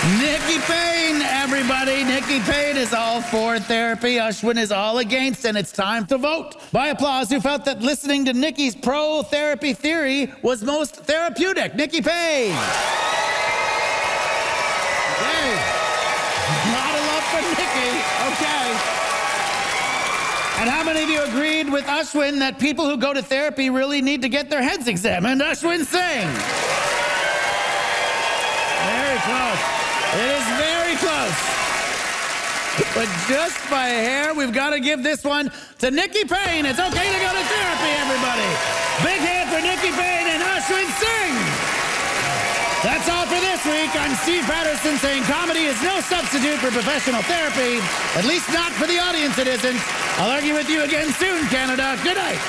Nikki Payne, everybody. Nikki Payne is all for therapy. Ashwin is all against, and it's time to vote. By applause, who felt that listening to Nikki's pro-therapy theory was most therapeutic? Nikki Payne. Okay. Not a love for Nikki. Okay. And how many of you agreed with Ashwin that people who go to therapy really need to get their heads examined? Ashwin Singh. Very close. It is very close. But just by a hair, we've got to give this one to Nikki Payne. It's okay to go to therapy, everybody. Big hand for Nikki Payne and Ashwin Singh. That's all for this week. I'm Steve Patterson saying comedy is no substitute for professional therapy. At least not for the audience it isn't. I'll argue with you again soon, Canada. Good night.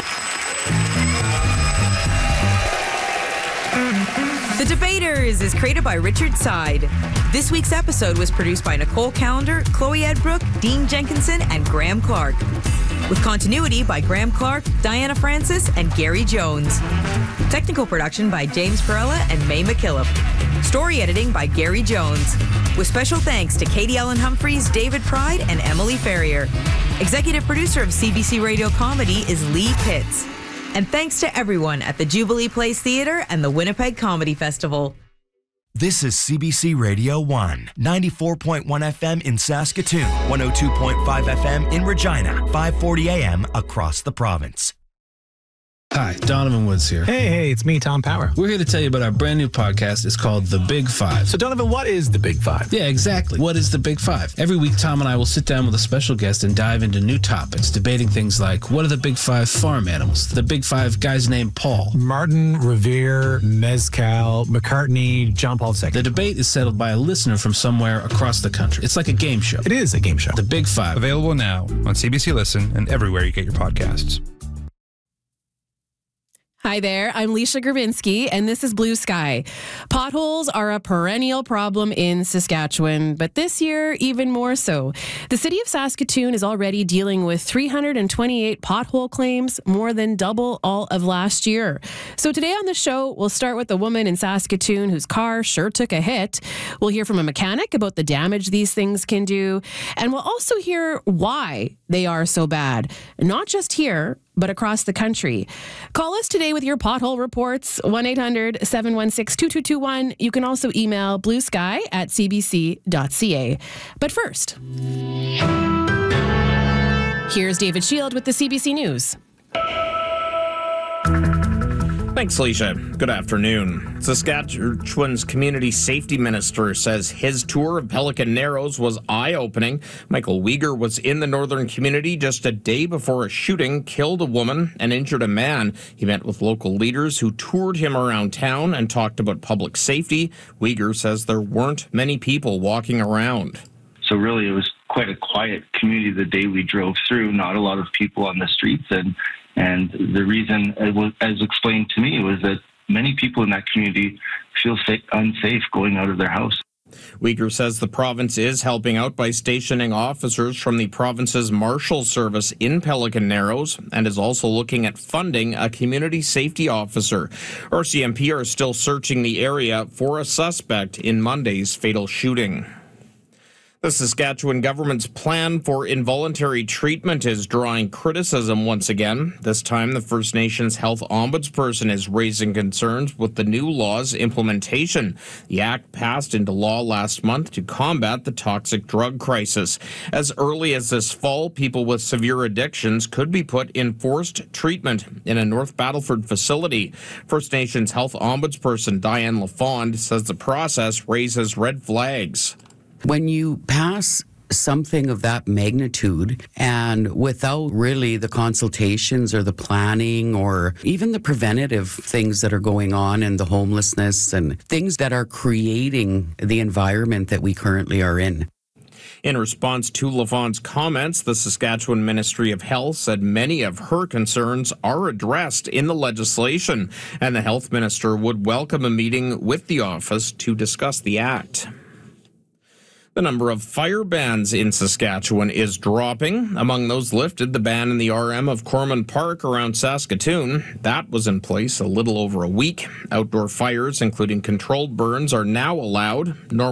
The Debaters is created by Richard Side. This week's episode was produced by Nicole Callender, Chloe Edbrook, Dean Jenkinson, and Graham Clark. With continuity by Graham Clark, Diana Francis, and Gary Jones. Technical production by James Perella and May McKillop. Story editing by Gary Jones. With special thanks to Katie Ellen Humphreys, David Pride, and Emily Ferrier. Executive producer of CBC Radio Comedy is Lee Pitts. And thanks to everyone at the Jubilee Place Theatre and the Winnipeg Comedy Festival. This is CBC Radio 1, 94.1 FM in Saskatoon, 102.5 FM in Regina, 540 AM across the province. Hi, Donovan Woods here. Hey, it's me, Tom Power. We're here to tell you about our brand new podcast. It's called The Big Five. So, Donovan, what is The Big Five? Yeah, exactly. What is The Big Five? Every week, Tom and I will sit down with a special guest and dive into new topics, debating things like, what are the Big Five farm animals? The Big Five guys named Paul. Martin, Revere, Mezcal, McCartney, John Paul II. The debate is settled by a listener from somewhere across the country. It's like a game show. It is a game show. The Big Five. Available now on CBC Listen and everywhere you get your podcasts. Hi there, I'm Leisha Grabinski, and this is Blue Sky. Potholes are a perennial problem in Saskatchewan, but this year, even more so. The city of Saskatoon is already dealing with 328 pothole claims, more than double all of last year. So today on the show, we'll start with a woman in Saskatoon whose car sure took a hit. We'll hear from a mechanic about the damage these things can do, and we'll also hear why they are so bad. Not just here, but across the country. Call us today with your pothole reports, 1-800-716-2221. You can also email bluesky@cbc.ca. But first, here's David Shield with the CBC News. Thanks, Alicia. Good afternoon. Saskatchewan's community safety minister says his tour of Pelican Narrows was eye-opening. Michael Uyghur was in the northern community just a day before a shooting killed a woman and injured a man. He met with local leaders who toured him around town and talked about public safety. Uyghur says there weren't many people walking around. So really, it was quite a quiet community the day we drove through. Not a lot of people on the streets, and the reason, as explained to me, was that many people in that community feel unsafe going out of their house. Uyghur says the province is helping out by stationing officers from the province's Marshal Service in Pelican Narrows and is also looking at funding a community safety officer. RCMP are still searching the area for a suspect in Monday's fatal shooting. The Saskatchewan government's plan for involuntary treatment is drawing criticism once again. This time, the First Nations Health Ombudsperson is raising concerns with the new law's implementation. The act passed into law last month to combat the toxic drug crisis. As early as this fall, people with severe addictions could be put in forced treatment in a North Battleford facility. First Nations Health Ombudsperson Diane LaFond says the process raises red flags. When you pass something of that magnitude and without really the consultations or the planning or even the preventative things that are going on in the homelessness and things that are creating the environment that we currently are in. In response to LaFond's comments, the Saskatchewan Ministry of Health said many of her concerns are addressed in the legislation, and the health minister would welcome a meeting with the office to discuss the act. The number of fire bans in Saskatchewan is dropping. Among those lifted, the ban in the RM of Corman Park around Saskatoon. That was in place a little over a week. Outdoor fires, including controlled burns, are now allowed.